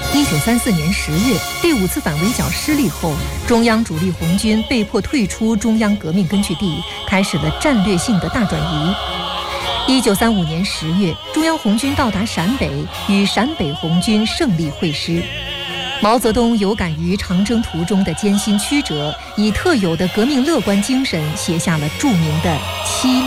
1934年10月，第5次反围剿失利后，中央主力红军被迫退出中央革命根据地，开始了战略性的大转移。1935年10月，中央红军到达陕北，与陕北红军胜利会师。毛泽东有感于长征途中的艰辛曲折，以特有的革命乐观精神写下了著名的《七